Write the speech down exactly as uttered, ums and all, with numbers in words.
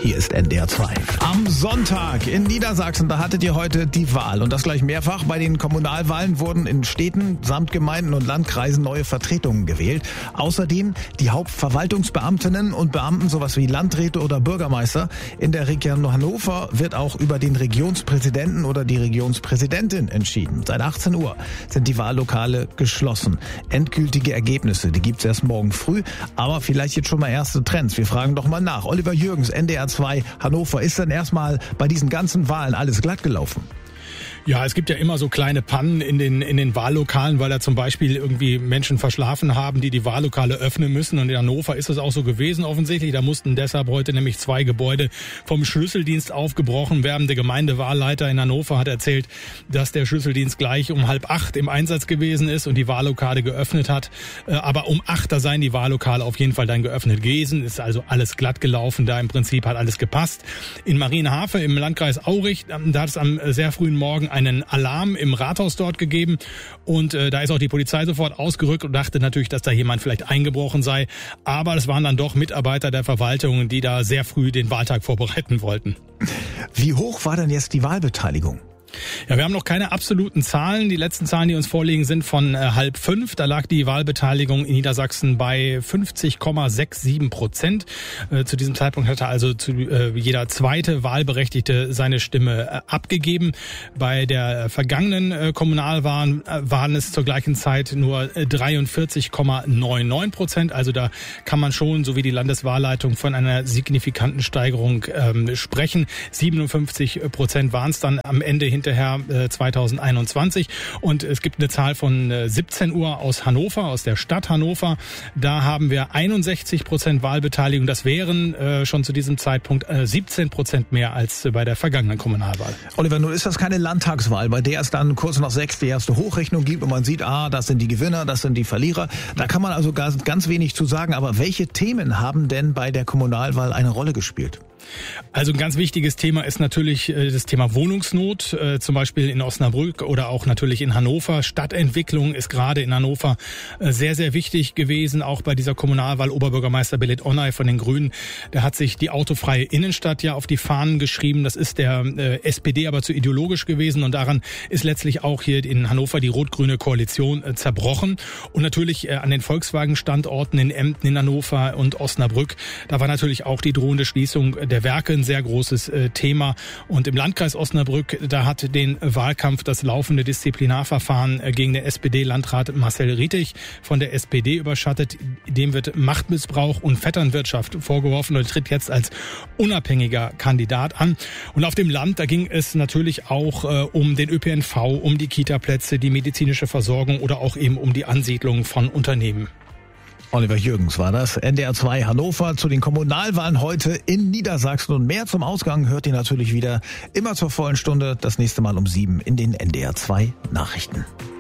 Hier ist N D R zwei. Am Sonntag in Niedersachsen, da hattet ihr heute die Wahl. Und das gleich mehrfach. Bei den Kommunalwahlen wurden in Städten, Samtgemeinden und Landkreisen neue Vertretungen gewählt. Außerdem die Hauptverwaltungsbeamtinnen und Beamten, sowas wie Landräte oder Bürgermeister. In der Region Hannover wird auch über den Regionspräsidenten oder die Regionspräsidentin entschieden. Seit achtzehn Uhr sind die Wahllokale geschlossen. Endgültige Ergebnisse, die gibt's erst morgen früh. Aber vielleicht jetzt schon mal erste Trends. Wir fragen doch mal nach. Oliver Jürgens, N D R zwei Hannover. Ist denn erstmal bei diesen ganzen Wahlen alles glatt gelaufen? Ja, es gibt ja immer so kleine Pannen in den in den Wahllokalen, weil da zum Beispiel irgendwie Menschen verschlafen haben, die die Wahllokale öffnen müssen. Und in Hannover ist es auch so gewesen offensichtlich. Da mussten deshalb heute nämlich zwei Gebäude vom Schlüsseldienst aufgebrochen werden. Der Gemeindewahlleiter in Hannover hat erzählt, dass der Schlüsseldienst gleich um halb acht im Einsatz gewesen ist und die Wahllokale geöffnet hat. Aber um acht, da seien die Wahllokale auf jeden Fall dann geöffnet gewesen. Ist also alles glatt gelaufen. Da im Prinzip hat alles gepasst. In Marienhafe im Landkreis Aurich, da hat es am sehr frühen Morgen einen Alarm im Rathaus dort gegeben und äh, da ist auch die Polizei sofort ausgerückt und dachte natürlich, dass da jemand vielleicht eingebrochen sei, aber es waren dann doch Mitarbeiter der Verwaltung, die da sehr früh den Wahltag vorbereiten wollten. Wie hoch war denn jetzt die Wahlbeteiligung? Ja, wir haben noch keine absoluten Zahlen. Die letzten Zahlen, die uns vorliegen, sind von äh, halb fünf. Da lag die Wahlbeteiligung in Niedersachsen bei fünfzig Komma siebenundsechzig Prozent. Äh, zu diesem Zeitpunkt hatte also zu, äh, jeder zweite Wahlberechtigte seine Stimme äh, abgegeben. Bei der vergangenen äh, Kommunalwahl äh, waren es zur gleichen Zeit nur äh, dreiundvierzig Komma neunundneunzig Prozent. Also da kann man schon, so wie die Landeswahlleitung, von einer signifikanten Steigerung ähm, sprechen. siebenundfünfzig Prozent waren es dann am Ende hinterher äh, zweitausendeinundzwanzig. Und es gibt eine Zahl von äh, siebzehn Uhr aus Hannover, aus der Stadt Hannover. Da haben wir einundsechzig Prozent Wahlbeteiligung. Das wären äh, schon zu diesem Zeitpunkt äh, siebzehn Prozent mehr als äh, bei der vergangenen Kommunalwahl. Oliver, nun ist das keine Landtagswahl, bei der es dann kurz nach sechs die erste Hochrechnung gibt und man sieht, ah, das sind die Gewinner, das sind die Verlierer. Da kann man also ganz, ganz wenig zu sagen. Aber welche Themen haben denn bei der Kommunalwahl eine Rolle gespielt? Also ein ganz wichtiges Thema ist natürlich das Thema Wohnungsnot, zum Beispiel in Osnabrück oder auch natürlich in Hannover. Stadtentwicklung ist gerade in Hannover sehr, sehr wichtig gewesen, auch bei dieser Kommunalwahl. Oberbürgermeister Belit Onay von den Grünen, der hat sich die autofreie Innenstadt ja auf die Fahnen geschrieben. Das ist der S P D aber zu ideologisch gewesen und daran ist letztlich auch hier in Hannover die rot-grüne Koalition zerbrochen. Und natürlich an den Volkswagen-Standorten in Emden, in Hannover und Osnabrück, da war natürlich auch die drohende Schließung der Der Werke ein sehr großes äh, Thema. Und im Landkreis Osnabrück, da hat den Wahlkampf das laufende Disziplinarverfahren äh, gegen den S P D-Landrat Marcel Rietig von der S P D überschattet. Dem wird Machtmissbrauch und Vetternwirtschaft vorgeworfen und tritt jetzt als unabhängiger Kandidat an. Und auf dem Land, da ging es natürlich auch äh, um den Ö P N V, um die Kitaplätze, die medizinische Versorgung oder auch eben um die Ansiedlung von Unternehmen. Oliver Jürgens war das. N D R zwei Hannover zu den Kommunalwahlen heute in Niedersachsen. Und mehr zum Ausgang hört ihr natürlich wieder immer zur vollen Stunde, das nächste Mal um sieben in den N D R zwei Nachrichten.